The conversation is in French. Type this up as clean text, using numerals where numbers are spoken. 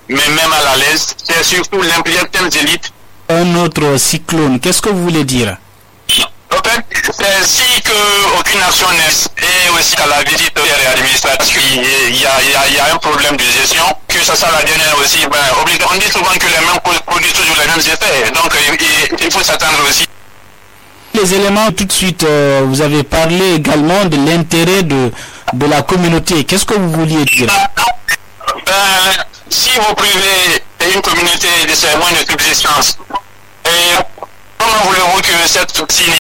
mais même à la l'aise. C'est surtout l'impliquer telles élites. Un autre cyclone, qu'est-ce que vous voulez dire? En fait, c'est si qu'aucune action n'est et aussi à la visite des administrations, il y a un problème de gestion, que ça soit la dernière aussi, on dit souvent que les mêmes causes produisent toujours les mêmes effets, donc il faut s'attendre aussi. Les éléments, tout de suite, vous avez parlé également de l'intérêt de la communauté. Qu'est-ce que vous vouliez dire? Si vous privez une communauté de ses moyens de subsistance, et comment voulez-vous que cette toxine